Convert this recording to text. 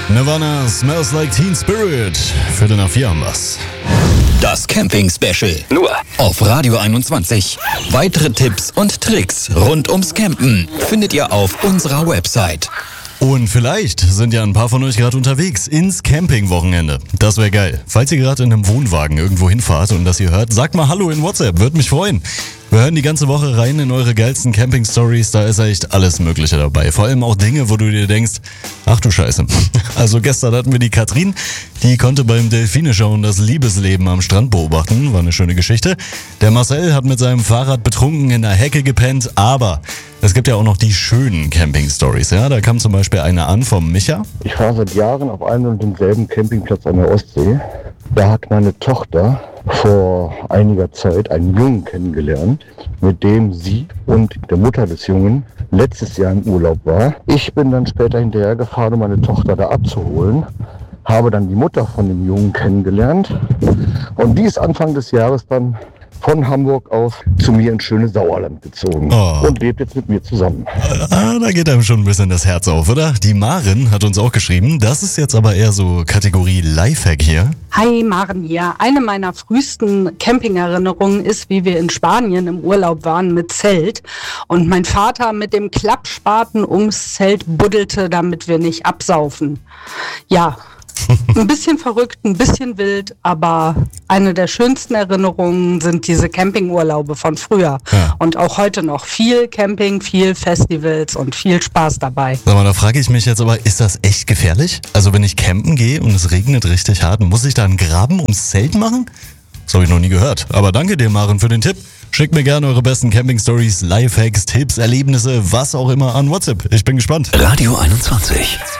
Nirvana, Smells Like Teen Spirit. Viertel nach 4 haben wir's. Das Camping-Special. Nur auf Radio 21. Weitere Tipps und Tricks rund ums Campen findet ihr auf unserer Website. Und vielleicht sind ja ein paar von euch gerade unterwegs ins Campingwochenende. Das wäre geil. Falls ihr gerade in einem Wohnwagen irgendwo hinfahrt und das ihr hört, sagt mal Hallo in WhatsApp, würde mich freuen. Wir hören die ganze Woche rein in eure geilsten Camping-Stories, da ist echt alles Mögliche dabei. Vor allem auch Dinge, wo du dir denkst, ach du Scheiße. Also gestern hatten wir die Katrin, die konnte beim Delfine-Schauen das Liebesleben am Strand beobachten, war eine schöne Geschichte. Der Marcel hat mit seinem Fahrrad betrunken in der Hecke gepennt, aber es gibt ja auch noch die schönen Camping-Stories. Ja? Da kam zum Beispiel eine an vom Micha. Ich fahre seit Jahren auf einem und denselben Campingplatz an der Ostsee. Da hat meine Tochter vor einiger Zeit einen Jungen kennengelernt, mit dem sie und der Mutter des Jungen letztes Jahr im Urlaub war. Ich bin dann später hinterhergefahren, um meine Tochter da abzuholen, habe dann die Mutter von dem Jungen kennengelernt und die ist Anfang des Jahres dann von Hamburg aus zu mir ins schöne Sauerland gezogen und lebt jetzt mit mir zusammen. Da geht einem schon ein bisschen das Herz auf, oder? Die Maren hat uns auch geschrieben, das ist jetzt aber eher so Kategorie Lifehack hier. Hi Maren hier. Eine meiner frühesten Campingerinnerungen ist, wie wir in Spanien im Urlaub waren mit Zelt und mein Vater mit dem Klappspaten ums Zelt buddelte, damit wir nicht absaufen. Ja, ein bisschen verrückt, ein bisschen wild, aber eine der schönsten Erinnerungen sind diese Campingurlaube von früher. Ja. Und auch heute noch viel Camping, viel Festivals und viel Spaß dabei. Sag mal, da frage ich mich jetzt aber, ist das echt gefährlich? Also wenn ich campen gehe und es regnet richtig hart, muss ich da einen Graben ums Zelt machen? Das habe ich noch nie gehört. Aber danke dir, Maren, für den Tipp. Schickt mir gerne eure besten Camping-Stories, Lifehacks, Tipps, Erlebnisse, was auch immer an WhatsApp. Ich bin gespannt. Radio 21.